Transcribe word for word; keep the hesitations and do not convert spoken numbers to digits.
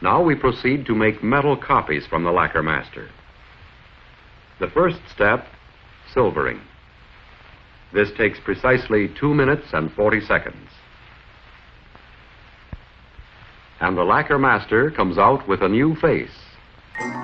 Now we proceed to make metal copies from the lacquer master. The first step, silvering. This takes precisely two minutes and forty seconds. And the lacquer master comes out with a new face.